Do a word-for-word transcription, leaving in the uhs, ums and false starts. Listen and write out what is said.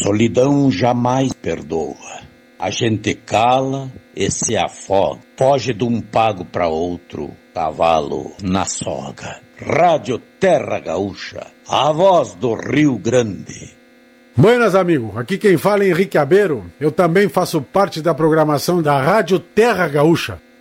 solidão jamais perdoa. A gente cala e se afoga. Foge de um pago para outro, cavalo na soga. Rádio Terra Gaúcha, a voz do Rio Grande. Buenas, amigo. Aqui quem fala é Henrique Abeiro. Eu também faço parte da programação da Rádio Terra Gaúcha.